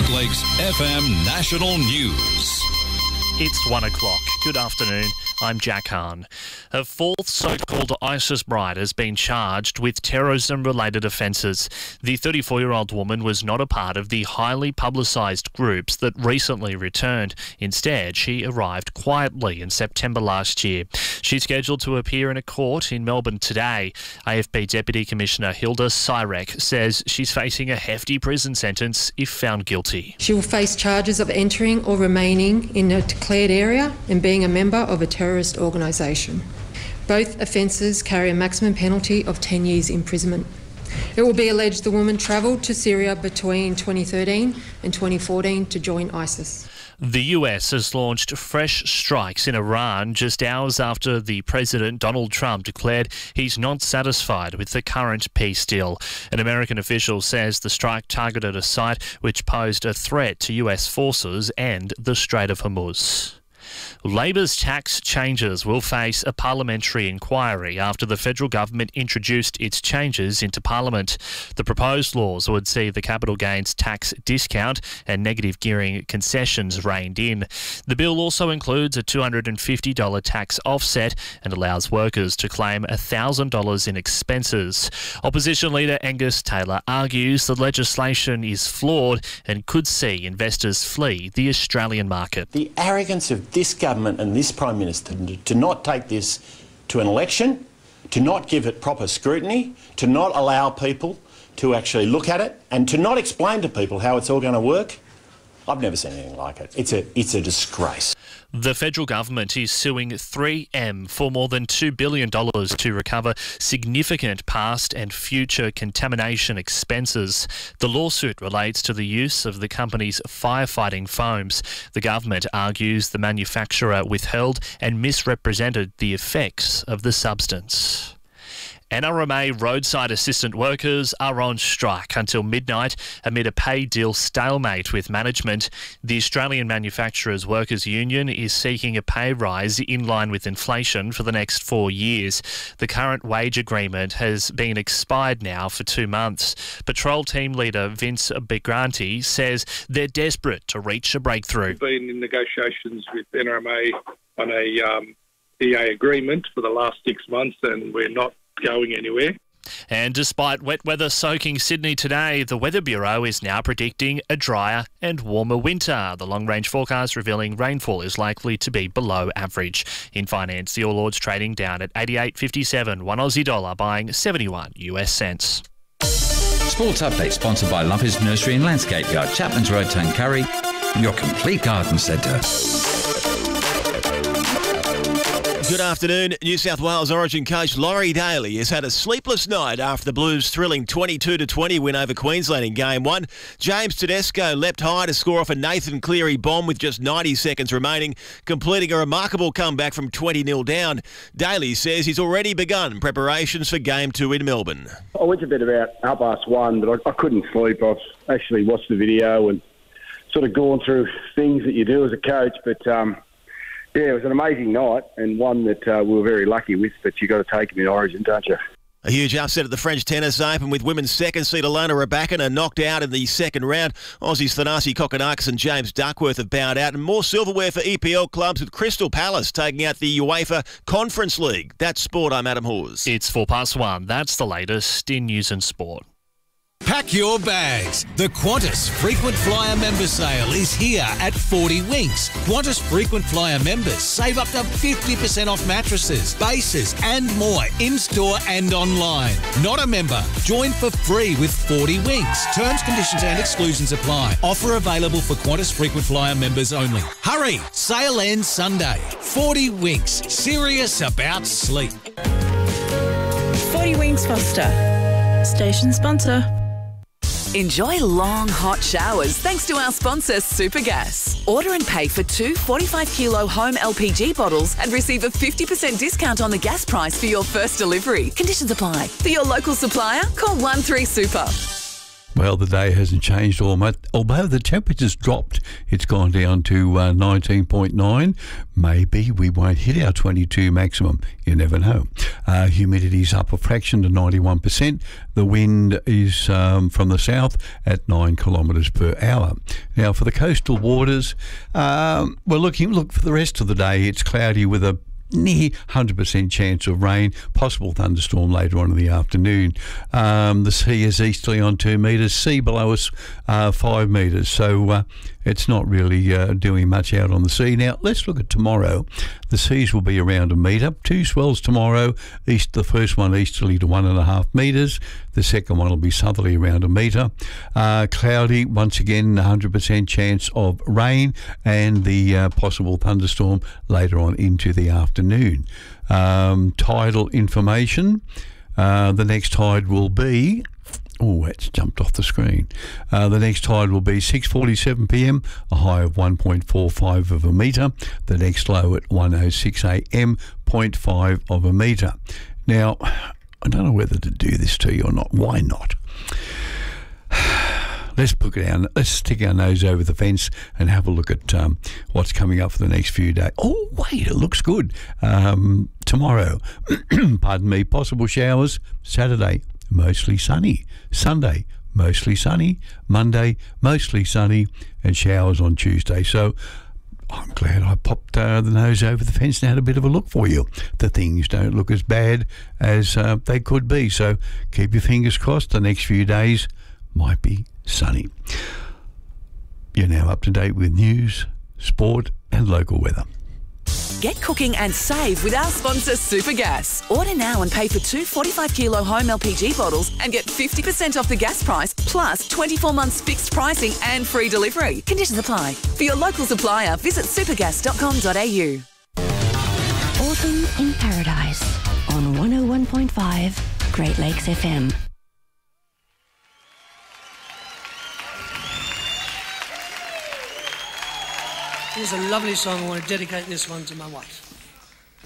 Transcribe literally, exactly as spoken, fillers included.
Great Lakes F M National News. It's one o'clock. Good afternoon. I'm Jack Hahn. A fourth so-called ISIS bride has been charged with terrorism-related offences. The thirty-four-year-old woman was not a part of the highly publicised groups that recently returned. Instead, she arrived quietly in September last year. She's scheduled to appear in a court in Melbourne today. A F P Deputy Commissioner Hilda Cyrek says she's facing a hefty prison sentence if found guilty. She will face charges of entering or remaining in a declared area and being a member of a terrorist organisation. Both offences carry a maximum penalty of ten years imprisonment. It will be alleged the woman travelled to Syria between twenty thirteen and twenty fourteen to join ISIS. The U S has launched fresh strikes in Iran just hours after the President Donald Trump declared he's not satisfied with the current peace deal. An American official says the strike targeted a site which posed a threat to U S forces and the Strait of Hormuz. Labor's tax changes will face a parliamentary inquiry after the federal government introduced its changes into Parliament. The proposed laws would see the capital gains tax discount and negative gearing concessions reined in. The bill also includes a two hundred fifty dollars tax offset and allows workers to claim one thousand dollars in expenses. Opposition leader Angus Taylor argues the legislation is flawed and could see investors flee the Australian market. The arrogance of this government and this Prime Minister to not take this to an election, to not give it proper scrutiny, to not allow people to actually look at it and to not explain to people how it's all going to work. I've never seen anything like it. It's a, it's a disgrace. The federal government is suing three M for more than two billion dollars to recover significant past and future contamination expenses. The lawsuit relates to the use of the company's firefighting foams. The government argues the manufacturer withheld and misrepresented the effects of the substance. N R M A roadside assistant workers are on strike until midnight amid a pay deal stalemate with management. The Australian Manufacturers Workers Union is seeking a pay rise in line with inflation for the next four years. The current wage agreement has been expired now for two months. Patrol team leader Vince Begranti says they're desperate to reach a breakthrough. We've been in negotiations with N R M A on a um, E A agreement for the last six months and we're not going anywhere. And despite wet weather soaking Sydney today, the Weather Bureau is now predicting a drier and warmer winter. The long-range forecast revealing rainfall is likely to be below average. In finance, the All Ords trading down at eighty-eight fifty-seven, one Aussie dollar buying seventy-one U S cents. Sports update sponsored by Lumpers Nursery and Landscape Yard, Chapman's Road, Tuncurry, your complete garden centre. Good afternoon. New South Wales Origin coach Laurie Daly has had a sleepless night after the Blues' thrilling twenty-two to twenty win over Queensland in Game one. James Tedesco leapt high to score off a Nathan Cleary bomb with just ninety seconds remaining, completing a remarkable comeback from twenty nil down. Daly says he's already begun preparations for Game two in Melbourne. I went to bed about half past one, but I, I couldn't sleep. I've actually watched the video and sort of gone through things that you do as a coach, but... um Yeah, it was an amazing night and one that uh, we were very lucky with, but you've got to take it in Origin, don't you? A huge upset at the French Tennis Open with women's second seed Alona Rybakina knocked out in the second round. Aussies Thanasi Kokkinakis and James Duckworth have bowed out. And more silverware for E P L clubs with Crystal Palace taking out the UEFA Conference League. That's sport. I'm Adam Hawes. It's four past one. That's the latest in news and sport. Pack your bags. The Qantas Frequent Flyer Member Sale is here at forty Winks. Qantas Frequent Flyer members save up to fifty percent off mattresses, bases and more in-store and online. Not a member? Join for free with forty Winks. Terms, conditions and exclusions apply. Offer available for Qantas Frequent Flyer members only. Hurry! Sale ends Sunday. forty Winks. Serious about sleep. forty Winks Foster. Station sponsor. Enjoy long, hot showers thanks to our sponsor, Supergas. Order and pay for two forty-five kilo home L P G bottles and receive a fifty percent discount on the gas price for your first delivery. Conditions apply. For your local supplier, call one three super. Well, the day hasn't changed all much. Although the temperature's dropped, it's gone down to uh, nineteen point nine. Maybe we won't hit our twenty-two maximum. You never know. Uh, humidity's up a fraction to ninety-one percent. The wind is um, from the south at nine kilometres per hour. Now, for the coastal waters, um, we're looking, look, for the rest of the day, it's cloudy with a near one hundred percent chance of rain, possible thunderstorm later on in the afternoon. Um, the sea is easterly on two metres, sea below us uh, five metres, so uh, it's not really uh, doing much out on the sea. Now, let's look at tomorrow. The seas will be around a metre. Two swells tomorrow. East, the first one easterly to one and a half metres. The second one will be southerly around a metre. Uh, cloudy, once again, one hundred percent chance of rain and the uh, possible thunderstorm later on into the afternoon. Um, tidal information. Uh, the next tide will be... Oh, it's jumped off the screen. Uh, the next tide will be six forty-seven p m, a high of one point four five of a metre. The next low at one oh six a m, zero point five of a metre. Now, I don't know whether to do this to you or not. Why not? Let's put it down. Let's stick our nose over the fence and have a look at um, what's coming up for the next few days. Oh, wait, it looks good. Um, tomorrow, pardon me, possible showers. Saturday, mostly sunny. Sunday, mostly sunny. Monday, mostly sunny, and showers on Tuesday. So I'm glad I popped uh, the nose over the fence and had a bit of a look for you. The things don't look as bad as uh, they could be. So keep your fingers crossed. The next few days might be sunny. You're now up to date with news, sport and local weather. Get cooking and save with our sponsor Supergas. Order now and pay for two forty-five kilo home L P G bottles and get fifty percent off the gas price plus twenty-four months fixed pricing and free delivery. Conditions apply. For your local supplier, visit supergas dot com dot a u. Autumn in Paradise on one oh one point five Great Lakes F M. Here's a lovely song. I want to dedicate this one to my wife.